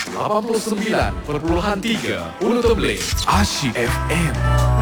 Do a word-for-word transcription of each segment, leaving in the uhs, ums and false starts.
lapan puluh sembilan perpuluhan tiga Pulau Tembling Asyik F M.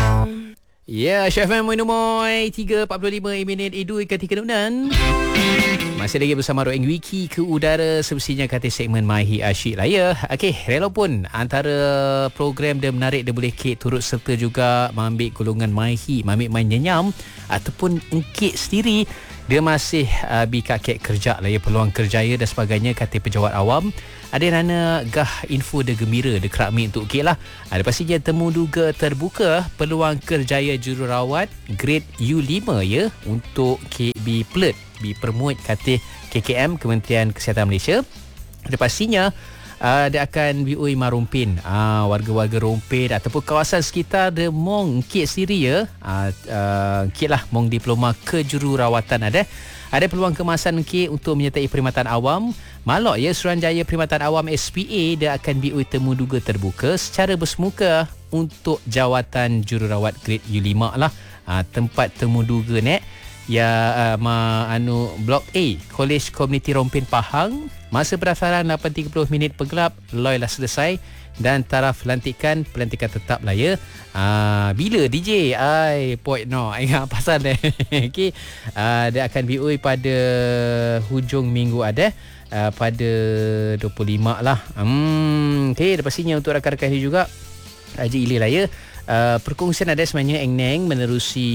Ya, Syaf M Moin Moy tiga empat puluh lima minit Idui ketika nunan. Masih lagi bersama Roeng Wiki ke udara semestinya kata segmen Mahi Asyik Raya. Okey, rela pun antara program dia menarik, dia boleh kek turut serta juga mengambil golongan Mahi, mengambil main nyenyam ataupun engkit sendiri. Dia masih uh, bikakek kerja lah ya, peluang kerjaya dan sebagainya kata pejabat awam. Ada nana gah info de gembira de keramik untuk kek lah. Ada pastinya temu duga terbuka peluang kerjaya jururawat grade U lima ya untuk K B Plet dipermuat kata K K M Kementerian Kesihatan Malaysia. Ada pastinya Uh, dia akan B U I Marumpin, uh, warga-warga Rompin ataupun kawasan sekitar de Mong Kit sendiri ya. Uh, uh, Kit lah Mong diploma kejururawatan ada. Ada peluang kemasan Kit untuk menyertai perkhidmatan awam. Malok ya, Suruhanjaya Perkhidmatan Awam S P A dia akan B U I temu duga terbuka secara bersemuka untuk jawatan jururawat grade U lima lah. Uh, tempat temu duga ni ya uh, ma anu Blok A College Community Rompin Pahang. Masa pendaftaran lapan tiga puluh minit pergelap, loy lah selesai dan taraf lantikan pelantikan tetap lah ya. Uh, bila D J ai point no ingat pasal dia. Okey, uh, dia akan B U I pada hujung minggu ada uh, pada dua puluh lima lah. Hmm okey, pastinya untuk rakan-rakan ini juga Haji Ili lah ya. Uh, perkongsian ada sebenarnya Engneng menerusi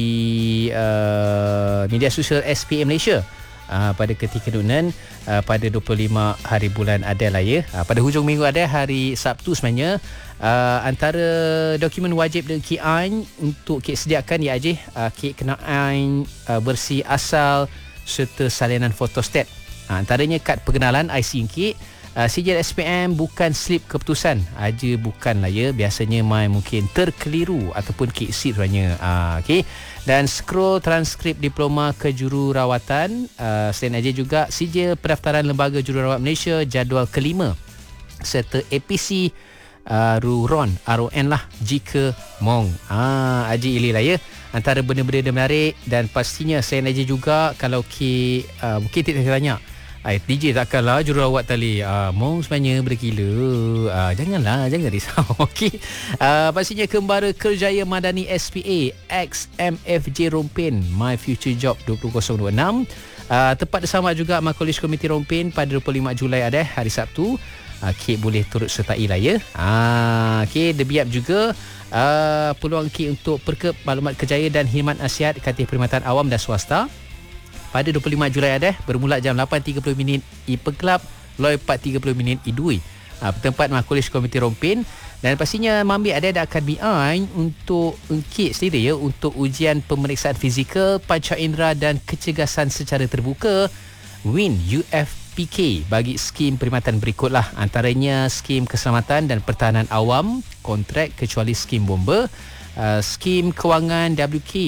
uh, media sosial S P A Malaysia uh, pada ketika nunan uh, pada dua puluh lima hari bulan ada lah ya. Uh, pada hujung minggu ada hari Sabtu sebenarnya uh, antara dokumen wajib dan K I untuk K sediakan ya Haji, uh, K kenaan uh, bersih asal serta salinan fotostat. Uh, antaranya kad pengenalan I C K. Uh, sijil S P M bukan slip keputusan aja, bukan lah ya, biasanya mai mungkin terkeliru ataupun kek seat sebenarnya. uh, okay. Dan scroll transkrip diploma kejururawatan. uh, selain aja juga sijil pendaftaran Lembaga Jururawat Malaysia jadual kelima serta A P C uh, Ruron R O N lah jika mong ah Haji Ili lah ya. Antara benda-benda yang menarik dan pastinya selain aja juga kalau ke uh, mungkin tidak tanya Ay, D J takkanlah jururawat tali. Ah, Mong sebenarnya berkila. Ah, janganlah, jangan risau. Okey. Ah, pastinya kembara kerjaya Madani S P A X M F J Rompin My Future Job dua ribu dua puluh enam. Ah, tepat sama juga College Committee Rompin pada dua puluh lima Julai ada hari Sabtu. Ah, Kek boleh turut sertai lah ya. Ah, okey, debiap juga ah, peluang Kek untuk perkep maklumat kerjaya dan khidmat nasihat Katih Perkhidmatan Awam dan Swasta. Pada dua puluh lima Julai ada bermula jam lapan tiga puluh minit I P Club, loy empat tiga puluh minit Idui. Ha, bertempat College Komiti Rompin dan pastinya Mambi ada ada akan B I untuk engkit sendiri ya untuk ujian pemeriksaan fizikal, panca indera dan kecergasan secara terbuka Win U F P K bagi skim perkhidmatan berikutlah, antaranya skim keselamatan dan pertahanan awam, kontrak kecuali skim bomba, uh, skim kewangan W K,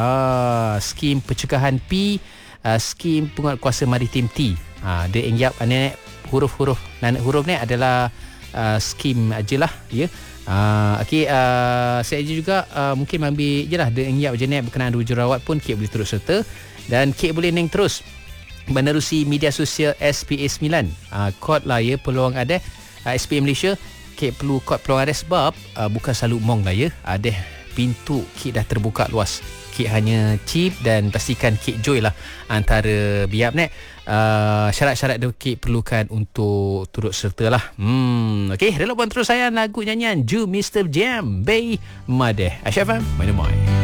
uh, skim pencegahan P, Uh, skim penguatkuasa maritim T. Ha, dia ingyap anak huruf-huruf dan huruf ni adalah uh, skim ajalah ya. Uh, okey, uh, saya juga uh, mungkin ambil jelah dia ingyap jenis berkenaan jururawat pun Kek boleh terus serta dan Kek boleh neng terus menerusi media sosial S P A sembilan. Uh, kod lah ya peluang ada uh, S P A Malaysia. Kek perlu kod peluang ada sebab uh, bukan selalu mong lah ya. Ada pintu Kek dah terbuka luas. Kek hanya chip dan pastikan Kek joy lah antara biap ni. Uh, syarat-syarat dia Kek perlukan untuk turut serta lah. Hmm, okey, rela pun terus saya lagu nyanyian Ju Mister Jam Bay Madeh. Asyafam, mana mai.